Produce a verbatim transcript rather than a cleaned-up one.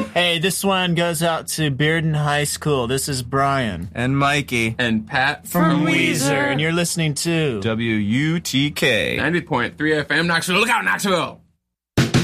Hey, this one goes out to Bearden High School. This is Brian. And Mikey. And Pat From, from Weezer. Weezer. And you're listening to W U T K. ninety point three F M Knoxville. Look out, Knoxville!